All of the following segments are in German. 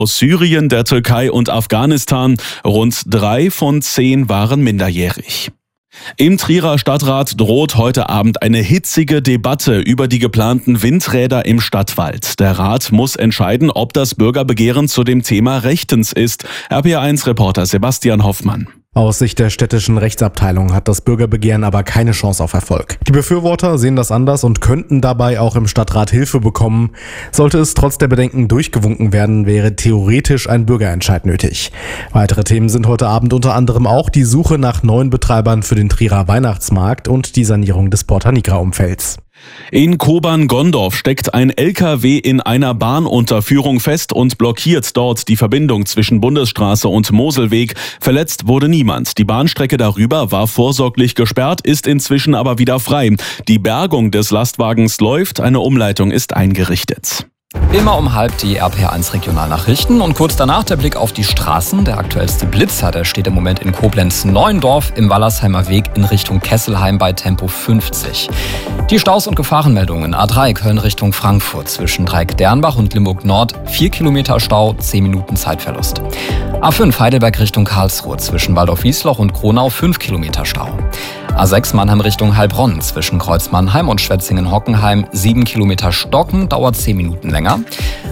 aus Syrien, der Türkei und Afghanistan. Rund 3 von 10 waren minderjährig. Im Trierer Stadtrat droht heute Abend eine hitzige Debatte über die geplanten Windräder im Stadtwald. Der Rat muss entscheiden, ob das Bürgerbegehren zu dem Thema rechtens ist. RPA1-Reporter Sebastian Hoffmann. Aus Sicht der städtischen Rechtsabteilung hat das Bürgerbegehren aber keine Chance auf Erfolg. Die Befürworter sehen das anders und könnten dabei auch im Stadtrat Hilfe bekommen. Sollte es trotz der Bedenken durchgewunken werden, wäre theoretisch ein Bürgerentscheid nötig. Weitere Themen sind heute Abend unter anderem auch die Suche nach neuen Betreibern für den Trierer Weihnachtsmarkt und die Sanierung des Porta Nigra-Umfelds. In Kobern-Gondorf steckt ein LKW in einer Bahnunterführung fest und blockiert dort die Verbindung zwischen Bundesstraße und Moselweg. Verletzt wurde niemand. Die Bahnstrecke darüber war vorsorglich gesperrt, ist inzwischen aber wieder frei. Die Bergung des Lastwagens läuft, eine Umleitung ist eingerichtet. Immer um 12:30 die RPA1 Regionalnachrichten und kurz danach der Blick auf die Straßen. Der aktuellste Blitzer, der steht im Moment in Koblenz-Neuendorf im Wallersheimer Weg in Richtung Kesselheim bei Tempo 50. Die Staus- und Gefahrenmeldungen: A3 Köln Richtung Frankfurt zwischen Dreieck-Dernbach und Limburg Nord 4 Kilometer Stau, 10 Minuten Zeitverlust. A5 Heidelberg Richtung Karlsruhe zwischen Waldorf-Wiesloch und Kronau 5 Kilometer Stau. A6 Mannheim Richtung Heilbronn zwischen Kreuz Mannheim und Schwetzingen-Hockenheim 7 Kilometer Stocken, dauert 10 Minuten länger.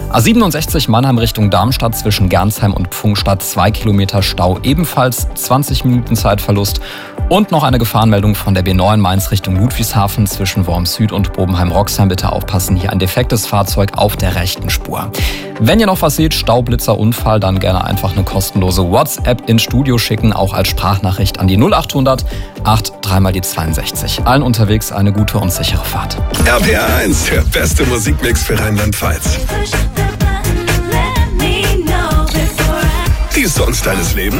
A67 Mannheim Richtung Darmstadt zwischen Gernsheim und Pfungstadt 2 Kilometer Stau, ebenfalls 20 Minuten Zeitverlust. Und noch eine Gefahrenmeldung von der B9 Mainz Richtung Ludwigshafen zwischen Worms Süd und Bobenheim-Roxheim. Bitte aufpassen, hier ein defektes Fahrzeug auf der rechten Spur. Wenn ihr noch was seht, Staublitzer, Unfall, dann gerne einfach eine kostenlose WhatsApp ins Studio schicken, auch als Sprachnachricht an die 0800 83 mal die 62. Allen unterwegs eine gute und sichere Fahrt. RPA1, der beste Musikmix für Rheinland-Pfalz. Die Songs deines Lebens.